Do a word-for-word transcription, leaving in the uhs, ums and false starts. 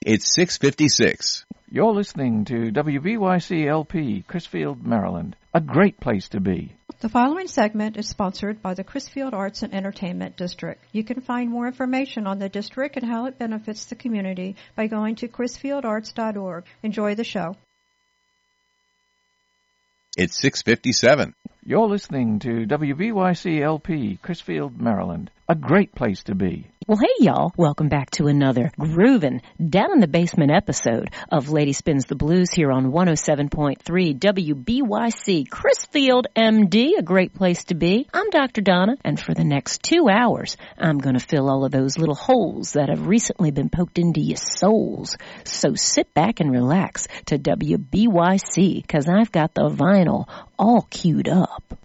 It's six fifty-six. You're listening to W B Y C L P, Crisfield, Maryland. A great place to be. The following segment is sponsored by the Crisfield Arts and Entertainment District. You can find more information on the district and how it benefits the community by going to crisfield arts dot org. Enjoy the show. It's six fifty-seven. You're listening to W B Y C L P, Crisfield, Maryland. A great place to be. Well, hey, y'all. Welcome back to another groovin' down in the basement episode of Lady Spins the Blues here on one oh seven point three W B Y C, Crisfield, M D, a great place to be. I'm Doctor Donna, and for the next two hours, I'm going to fill all of those little holes that have recently been poked into your souls. So sit back and relax to W B Y C, because I've got the vinyl all queued up.